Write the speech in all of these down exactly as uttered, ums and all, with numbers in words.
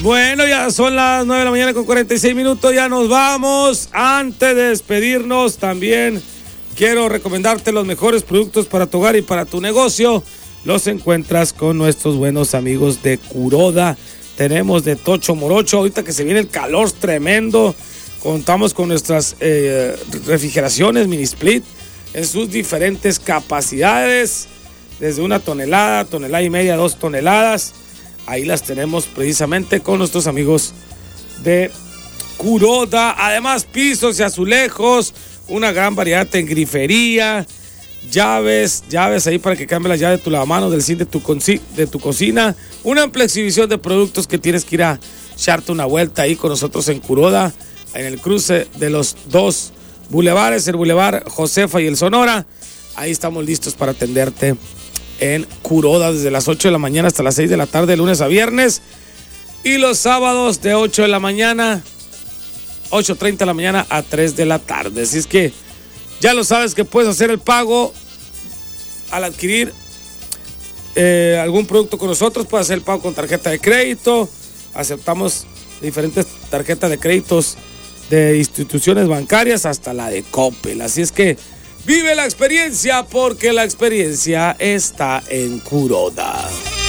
Bueno, ya son las nueve de la mañana con cuarenta y seis minutos, ya nos vamos. Antes de despedirnos, también quiero recomendarte los mejores productos para tu hogar y para tu negocio. Los encuentras con nuestros buenos amigos de Kuroda. Tenemos de Tocho Morocho, ahorita que se viene el calor tremendo. Contamos con nuestras eh, refrigeraciones mini split en sus diferentes capacidades, desde una tonelada, tonelada y media, dos toneladas. Ahí las tenemos precisamente con nuestros amigos de Kuroda. Además, pisos y azulejos, una gran variedad en grifería, llaves, llaves ahí para que cambie la llave de tu lavamanos, del zinc de tu, de tu cocina. Una amplia exhibición de productos que tienes que ir a echarte una vuelta ahí con nosotros en Kuroda, en el cruce de los dos bulevares, el bulevar Josefa y el Sonora. Ahí estamos listos para atenderte en Kuroda desde las ocho de la mañana hasta las seis de la tarde, de lunes a viernes, y los sábados de ocho de la mañana, ocho treinta de la mañana a tres de la tarde. Así es que ya lo sabes que puedes hacer el pago al adquirir eh, algún producto con nosotros. Puedes hacer el pago con tarjeta de crédito. Aceptamos diferentes tarjetas de créditos de instituciones bancarias hasta la de Coppel. Así es que vive la experiencia, porque la experiencia está en Kuroda.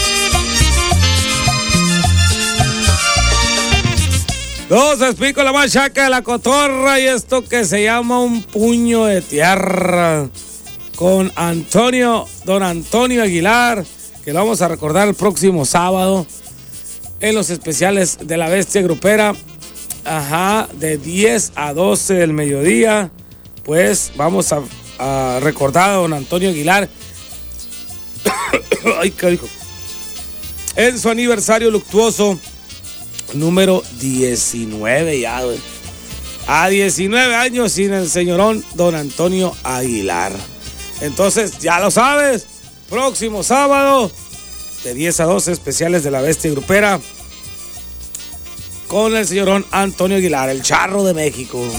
Los explico la machaca de la cotorra y esto que se llama un puño de tierra con Antonio, don Antonio Aguilar, que lo vamos a recordar el próximo sábado en los especiales de la Bestia Grupera. Ajá, de diez a doce del mediodía, pues vamos a a recordar a don Antonio Aguilar. Ay, qué dijo. En su aniversario luctuoso número diecinueve ya, güey. A diecinueve años sin el señorón don Antonio Aguilar. Entonces, ya lo sabes, próximo sábado de diez a doce, especiales de la Bestia Grupera con el señorón Antonio Aguilar, el Charro de México.